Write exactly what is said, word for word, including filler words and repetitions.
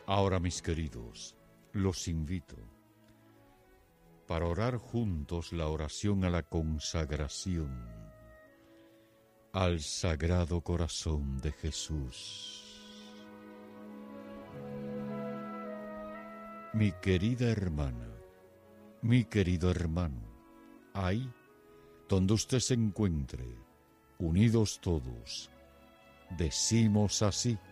Ahora, mis queridos, los invito para orar juntos la oración a la consagración al Sagrado Corazón de Jesús. Mi querida hermana, mi querido hermano, ahí donde usted se encuentre, unidos todos, decimos así: